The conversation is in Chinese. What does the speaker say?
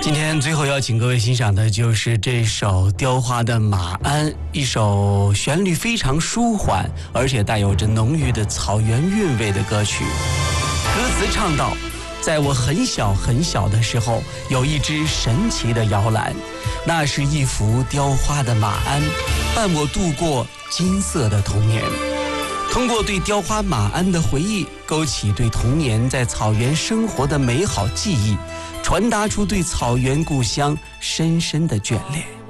今天最后要请各位欣赏的就是这首雕花的马鞍，一首旋律非常舒缓而且带有着浓郁的草原韵味的歌曲。歌词唱道，在我很小很小的时候，有一只神奇的摇篮，那是一幅雕花的马鞍，伴我度过金色的童年。通过对雕花马鞍的回忆，勾起对童年在草原生活的美好记忆，传达出对草原故乡深深的眷恋。